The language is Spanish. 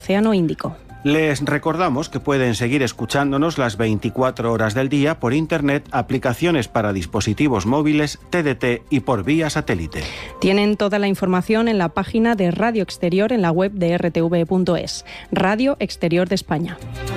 Océano Índico. Les recordamos que pueden seguir escuchándonos las 24 horas del día por Internet, aplicaciones para dispositivos móviles, TDT y por vía satélite. Tienen toda la información en la página de Radio Exterior en la web de rtv.es, Radio Exterior de España.